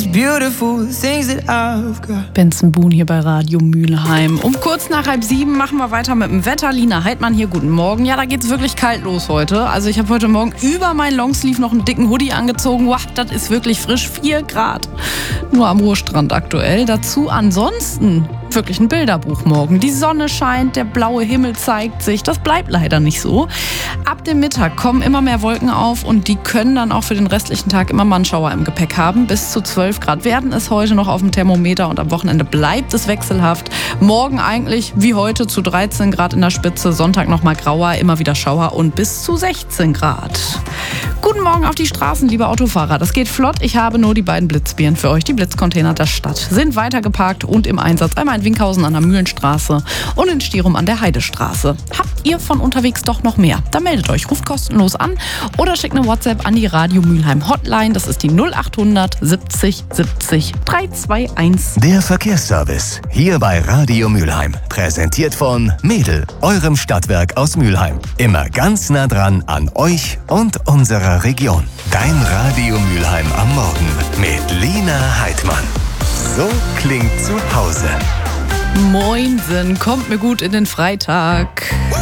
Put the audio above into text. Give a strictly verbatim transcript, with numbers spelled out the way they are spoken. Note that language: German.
beautiful things that I've got. Benson Boone hier bei Radio Mülheim. Um kurz nach halb sieben machen wir weiter mit dem Wetter. Lina Heidmann hier, guten Morgen. Ja, da geht's wirklich kalt los heute. Also ich habe heute Morgen über meinen Longsleeve noch einen dicken Hoodie angezogen. Wow, das ist wirklich frisch. vier Grad. Nur am Ruhrstrand aktuell. Dazu ansonsten wirklich ein Bilderbuch morgen. Die Sonne scheint, der blaue Himmel zeigt sich. Das bleibt leider nicht so. Ab dem Mittag kommen immer mehr Wolken auf und die können dann auch für den restlichen Tag immer Mannschauer im Gepäck haben. Bis zu zwölf Grad werden es heute noch auf dem Thermometer und am Wochenende bleibt es wechselhaft. Morgen eigentlich wie heute zu dreizehn Grad in der Spitze, Sonntag nochmal grauer, immer wieder Schauer und bis zu sechzehn Grad. Guten Morgen auf die Straßen, liebe Autofahrer. Das geht flott. Ich habe nur die beiden Blitzbieren für euch. Die Blitzcontainer der Stadt sind weiter geparkt und im Einsatz. Einmal in Winkhausen an der Mühlenstraße und in Stirum an der Heidestraße. Habt ihr von unterwegs doch noch mehr? Dann meldet euch, ruft kostenlos an oder schickt eine WhatsApp an die Radio Mülheim Hotline. Das ist die null achthundert siebzig siebzig dreihunderteinundzwanzig. Der Verkehrsservice hier bei Radio Mülheim. Präsentiert von Mädel, eurem Stadtwerk aus Mülheim. Immer ganz nah dran an euch und unserer Region. Dein Radio Mülheim am Morgen mit Lina Heidmann. So klingt zu Hause. Moinsen, kommt mir gut in den Freitag.